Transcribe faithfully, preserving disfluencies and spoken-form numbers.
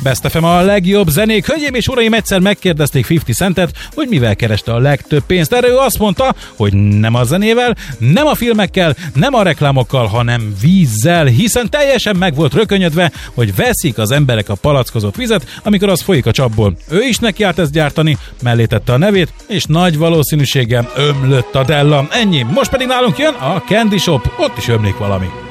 Best ef em a legjobb zenék. Hölgyeim és uraim, egyszer megkérdezték fifty Centet, hogy mivel kereste a legtöbb pénzt. Erre ő azt mondta, hogy nem a zenével, nem a filmekkel, nem a reklámokkal, hanem vízzel, hiszen teljesen meg volt rökönyödve, hogy veszik az emberek a palackozott vizet, amikor az folyik a csapból. Ő is nekiállt ezt gyártani, mellé tette a nevét, és nagy valószínűséggel ömlött a Della. Ennyi. Most pedig nálunk jön a Candy Shop, ott is ömlik valami.